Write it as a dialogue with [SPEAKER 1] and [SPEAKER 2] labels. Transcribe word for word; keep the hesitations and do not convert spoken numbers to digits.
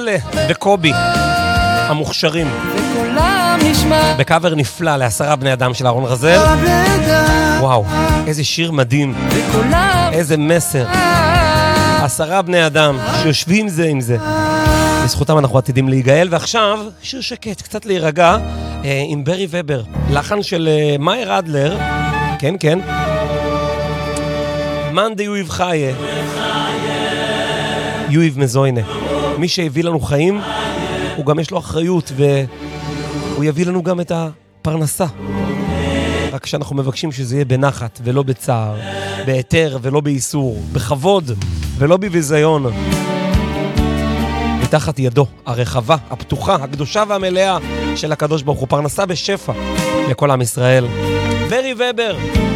[SPEAKER 1] וקובי המוכשרים בקאבר נפלא לעשרה בני אדם של אהרון רזל. וואו, איזה שיר מדהים, איזה מסר. עשרה בני אדם שיושבים זה עם זה, לזכותם אנחנו עתידים להיגאל. ועכשיו שיר שקט, קצת להירגע, עם ברי ובר, לחן של מאיר אדלר. כן כן, מאן דיוב חיה יואיב מזוינה. מי שהביא לנו חיים, הוא גם יש לו אחריות, והוא יביא לנו גם את הפרנסה. רק שאנחנו מבקשים שזה יהיה בנחת ולא בצער, בהיתר ולא באיסור, בכבוד ולא בביזיון. מתחת ידו הרחבה, הפתוחה, הקדושה והמלאה של הקדוש ברוך הוא, פרנסה בשפע לכל עם ישראל. ברי ובר.